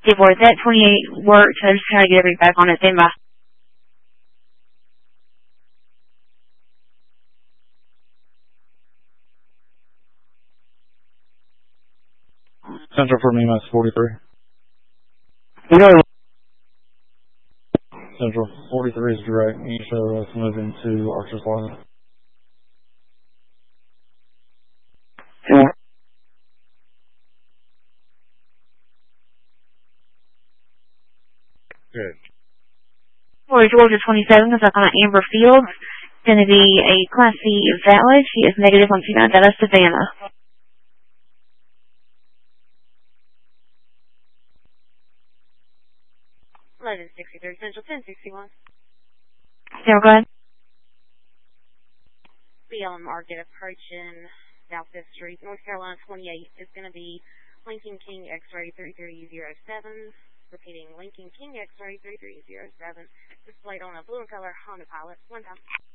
board. That 28 worked. I just trying to get everybody back on it. Then bye. Central for me, minus 43. You know, Central 43 is direct. You show us moving to Archer's Plaza. yeah. Good. For Georgia 27, because I'm on Amber Fields. It's going to be a Class C valid. She is negative on 29 Dallas Savannah. Central 1061. Sarah, go ahead. BLM Market approaching South 5th Street, North Carolina 28. It's going to be Lincoln King X-Ray 3307. Repeating, Lincoln King X-Ray 3307. Displayed on a blue and color Honda Pilot. One time.